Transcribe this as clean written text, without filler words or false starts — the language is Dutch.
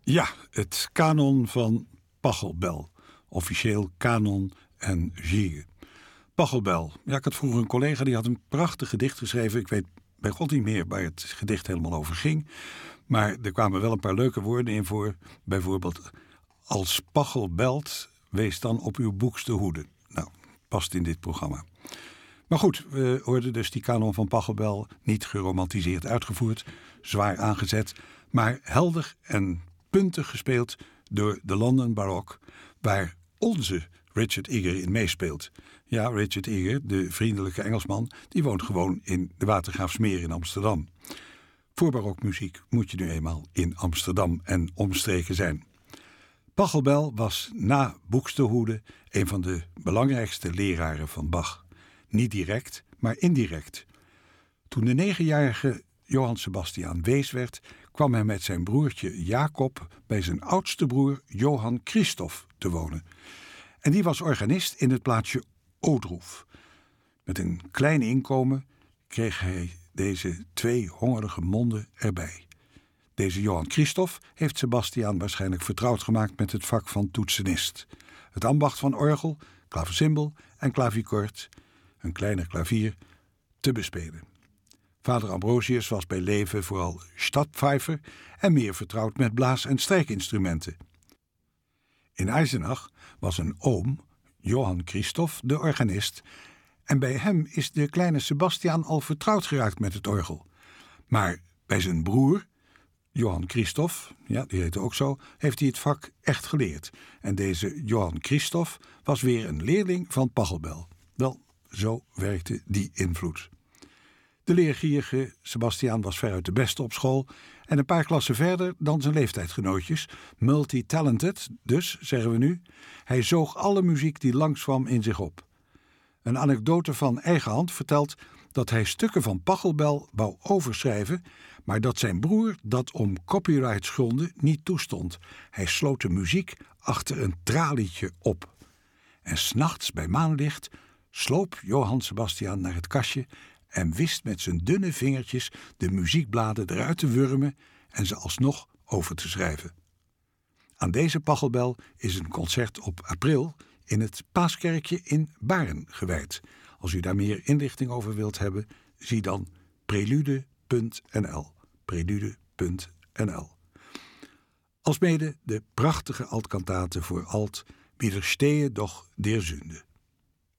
Ja, het kanon van Pachelbel. Officieel kanon en Gigue. Pachelbel. Ja, ik had vroeger een collega die had een prachtig gedicht geschreven. Ik weet bij God niet meer waar het gedicht helemaal over ging. Maar er kwamen wel een paar leuke woorden in voor. Bijvoorbeeld, als Pachel belt, wees dan op uw boekste hoede. Nou, past in dit programma. Maar goed, we hoorden dus die kanon van Pachelbel niet geromantiseerd uitgevoerd, zwaar aangezet, maar helder en puntig gespeeld door de London Baroque, waar onze Richard Eger in meespeelt. Ja, Richard Eger, de vriendelijke Engelsman, die woont gewoon in de Watergraafsmeer in Amsterdam. Voor barokmuziek moet je nu eenmaal in Amsterdam en omstreken zijn. Pachelbel was na Buxtehude een van de belangrijkste leraren van Bach. Niet direct, maar indirect. Toen de 9-jarige Johann Sebastian wees werd, kwam hij met zijn broertje Jacob bij zijn oudste broer Johann Christoph te wonen. En die was organist in het plaatsje Ohrdruf. Met een klein inkomen kreeg hij deze 2 hongerige monden erbij. Deze Johann Christoph heeft Sebastian waarschijnlijk vertrouwd gemaakt met het vak van toetsenist. Het ambacht van orgel, klavecimbal en klaviekord, een kleiner klavier, te bespelen. Vader Ambrosius was bij leven vooral stadpfeifer en meer vertrouwd met blaas- en strijkinstrumenten. In Eisenach was een oom, Johann Christoph, de organist, en bij hem is de kleine Sebastian al vertrouwd geraakt met het orgel. Maar bij zijn broer, Johann Christoph, ja, die heette ook zo, heeft hij het vak echt geleerd. En deze Johann Christoph was weer een leerling van Pachelbel. Wel, zo werkte die invloed. De leergierige Sebastian was veruit de beste op school en een paar klassen verder dan zijn leeftijdsgenootjes. Multi-talented, dus, zeggen we nu. Hij zoog alle muziek die langskwam in zich op. Een anekdote van eigen hand vertelt dat hij stukken van Pachelbel wou overschrijven, maar dat zijn broer dat om copyrightsgronden niet toestond. Hij sloot de muziek achter een tralietje op. En 's nachts bij maanlicht sloop Johann Sebastian naar het kastje en wist met zijn dunne vingertjes de muziekbladen eruit te wurmen en ze alsnog over te schrijven. Aan deze Pachelbel is een concert op april in het Paaskerkje in Baren gewijd. Als u daar meer inlichting over wilt hebben, zie dan prelude.nl. Prelude.nl. Alsmede de prachtige altkantate voor alt Widerstehe doch der Sünde.